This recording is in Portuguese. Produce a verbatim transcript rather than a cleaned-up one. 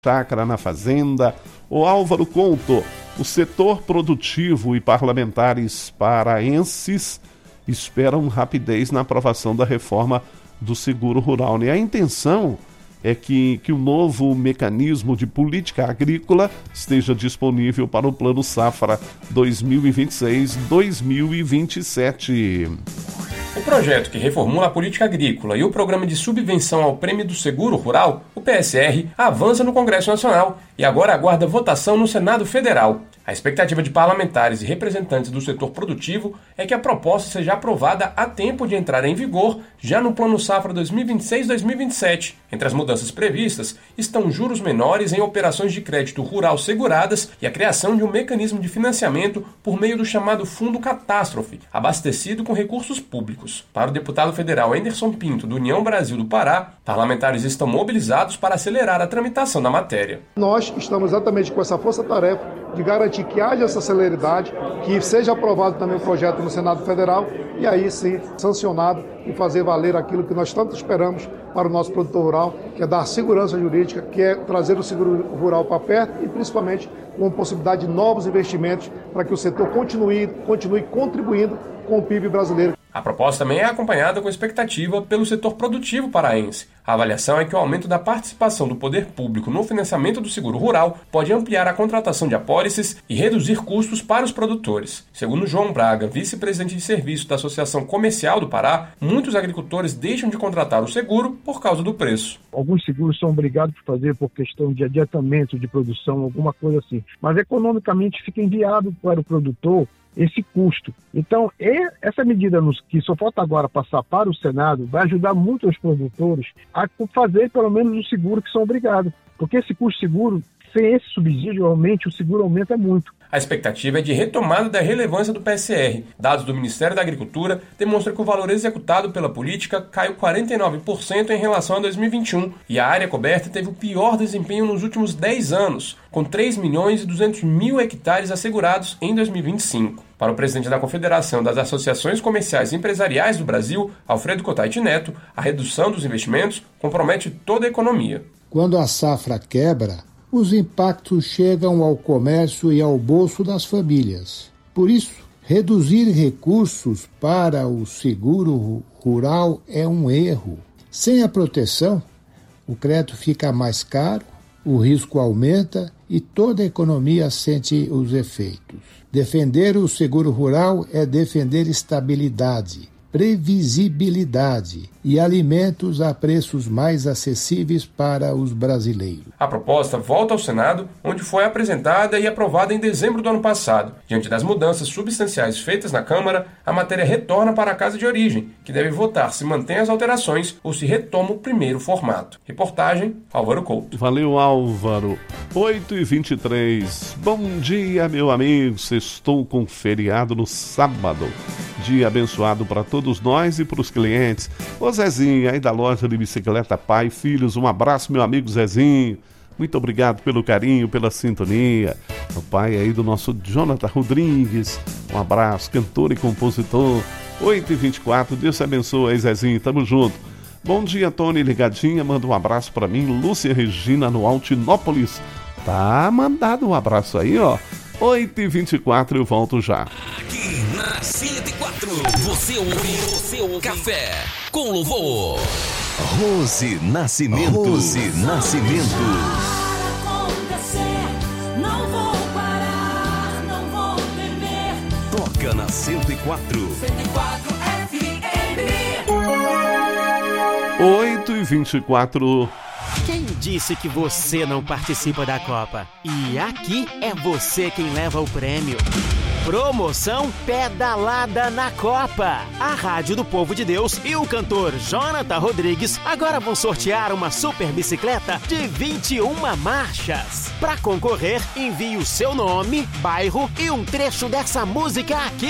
chácara na fazenda. O Álvaro Couto, o setor produtivo e parlamentares paraenses esperam rapidez na aprovação da reforma do seguro rural, né? A intenção é que, que o novo mecanismo de política agrícola esteja disponível para o Plano Safra dois mil e vinte e seis a dois mil e vinte e sete. O projeto que reformula a política agrícola e o programa de subvenção ao Prêmio do Seguro Rural, o P S R, avança no Congresso Nacional e agora aguarda votação no Senado Federal. A expectativa de parlamentares e representantes do setor produtivo é que a proposta seja aprovada a tempo de entrar em vigor já no Plano Safra dois mil e vinte e seis a dois mil e vinte e sete. Entre as mudanças previstas estão juros menores em operações de crédito rural seguradas e a criação de um mecanismo de financiamento por meio do chamado Fundo Catástrofe, abastecido com recursos públicos. Para o deputado federal Anderson Pinto, do União Brasil do Pará, parlamentares estão mobilizados para acelerar a tramitação da matéria. Nós estamos exatamente com essa força-tarefa de garantir que haja essa celeridade, que seja aprovado também o projeto no Senado Federal e aí sim sancionado e fazer valer aquilo que nós tanto esperamos para o nosso produtor rural, que é dar segurança jurídica, que é trazer o seguro rural para perto e principalmente com possibilidade de novos investimentos para que o setor continue, continue contribuindo com o P I B brasileiro. A proposta também é acompanhada com expectativa pelo setor produtivo paraense. A avaliação é que o aumento da participação do poder público no financiamento do seguro rural pode ampliar a contratação de apólices e reduzir custos para os produtores. Segundo João Braga, vice-presidente de serviço da Associação Comercial do Pará, muitos agricultores deixam de contratar o seguro por causa do preço. Alguns seguros são obrigados a fazer por questão de adiantamento de produção, alguma coisa assim. Mas economicamente fica inviável para o produtor esse custo. Então, essa medida que só falta agora passar para o Senado vai ajudar muito os produtores a fazer pelo menos o seguro que são obrigados. Porque esse custo seguro, sem esse subsídio, realmente o seguro aumenta muito. A expectativa é de retomada da relevância do P S R. Dados do Ministério da Agricultura demonstram que o valor executado pela política caiu quarenta e nove por cento em relação a dois mil e vinte e um e a área coberta teve o pior desempenho nos últimos dez anos, com três milhões e duzentos mil hectares assegurados em dois mil e vinte e cinco. Para o presidente da Confederação das Associações Comerciais e Empresariais do Brasil, Alfredo Cotaiti Neto, a redução dos investimentos compromete toda a economia. Quando a safra quebra, os impactos chegam ao comércio e ao bolso das famílias. Por isso, reduzir recursos para o seguro rural é um erro. Sem a proteção, o crédito fica mais caro, o risco aumenta e toda a economia sente os efeitos. Defender o seguro rural é defender estabilidade, previsibilidade e alimentos a preços mais acessíveis para os brasileiros. A proposta volta ao Senado, onde foi apresentada e aprovada em dezembro do ano passado. Diante das mudanças substanciais feitas na Câmara, a matéria retorna para a casa de origem, que deve votar se mantém as alterações ou se retoma o primeiro formato. Reportagem, Álvaro Couto. Valeu, Álvaro. oito e vinte e três. Bom dia, meu amigo. Sextou com feriado no sábado. Dia abençoado para todos nós e para os clientes. Ô Zezinho, aí da loja de bicicleta Pai e Filhos, um abraço, meu amigo Zezinho. Muito obrigado pelo carinho, pela sintonia. O pai aí do nosso Jonathan Rodrigues. Um abraço, cantor e compositor. oito e vinte e quatro, Deus te abençoe aí, Zezinho, tamo junto. Bom dia, Tony, ligadinha, manda um abraço para mim, Lúcia Regina, no Altinópolis. Tá mandado um abraço aí, ó. oito e vinte e quatro, eu volto já. Aqui na cento e quatro, você ouve, você ouve Café com Louvor. Rose Nascimento. Rose Nascimento. Não vou parar, não vou temer. Toca na cento e quatro. cento e quatro F M. oito e vinte e quatro. Quem disse que você não participa da Copa? E aqui é você quem leva o prêmio. Promoção Pedalada na Copa. A Rádio do Povo de Deus e o cantor Jonathan Rodrigues agora vão sortear uma super bicicleta de vinte e uma marchas. Para concorrer, envie o seu nome, bairro e um trecho dessa música aqui.